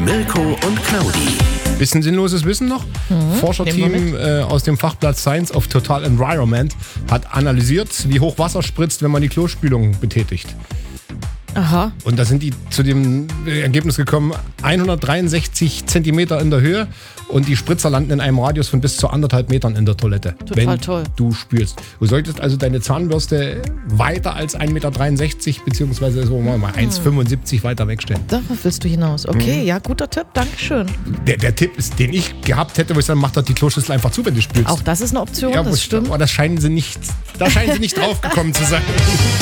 Mirko und Claudi. Bisschen sinnloses Wissen noch. Forscherteam aus dem Fachblatt Science of Total Environment hat analysiert, wie hoch Wasser spritzt, wenn man die Klospülung betätigt. Aha. Und da sind die zu dem Ergebnis gekommen, 163 Zentimeter in der Höhe und die Spritzer landen in einem Radius von bis zu 1,5 Metern in der Toilette. Total toll. Du spülst. Du solltest also deine Zahnbürste weiter als 1,63 Meter beziehungsweise so mal 1,75 weiter wegstellen. Darauf willst du hinaus. Okay, ja, guter Tipp, Dankeschön. Der Tipp ist, den ich gehabt hätte, wo ich dann macht die Kloschüssel einfach zu, wenn du spülst. Auch das ist eine Option, Ja, das stimmt. aber da scheinen sie nicht drauf gekommen zu sein.